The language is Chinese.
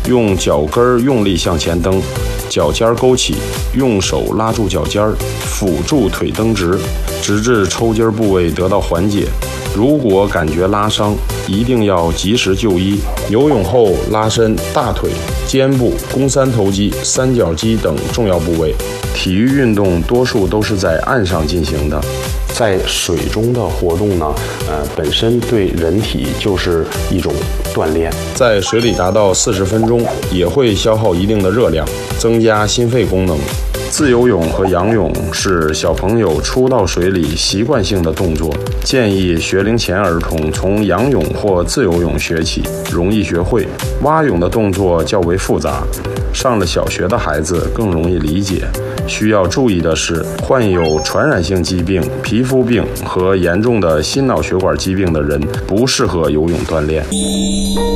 用脚跟用力向前蹬，脚尖勾起，用手拉住脚尖，辅助腿蹬直，直至抽筋部位得到缓解。如果感觉拉伤，一定要及时就医。游泳后拉伸大腿、肩部、肱三头肌、三角肌等重要部位。体育运动多数都是在岸上进行的，在水中的活动呢，本身对人体就是一种锻炼。在水里达到40分钟，也会消耗一定的热量，增加心肺功能。自由泳和仰泳是小朋友初到水里习惯性的动作，建议学龄前儿童从仰泳或自由泳学起，容易学会。蛙泳的动作较为复杂，上了小学的孩子更容易理解。需要注意的是，患有传染性疾病、皮肤病和严重的心脑血管疾病的人不适合游泳锻炼。